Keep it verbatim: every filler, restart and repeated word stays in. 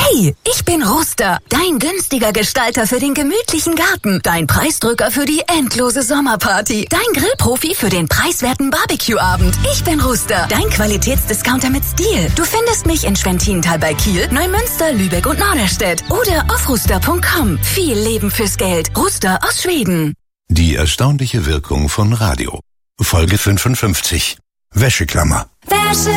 Hey, ich bin Ruster, dein günstiger Gestalter für den gemütlichen Garten, dein Preisdrücker für die endlose Sommerparty, dein Grillprofi für den preiswerten Barbecue-Abend. Ich bin Ruster, dein Qualitätsdiscounter mit Stil. Du findest mich in Schwentintal bei Kiel, Neumünster, Lübeck und Norderstedt oder auf ruster punkt com. Viel Leben fürs Geld. Ruster aus Schweden. Die erstaunliche Wirkung von Radio. Folge fünfundfünfzig. Wäscheklammer. Wäsche